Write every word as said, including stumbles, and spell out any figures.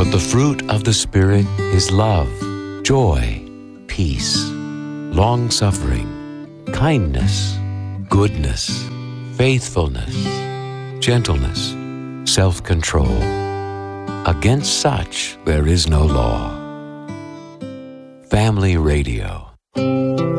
But the fruit of the Spirit is love, joy, peace, long-suffering, kindness, goodness, faithfulness, gentleness, self-control. Against such there is no law. Family Radio.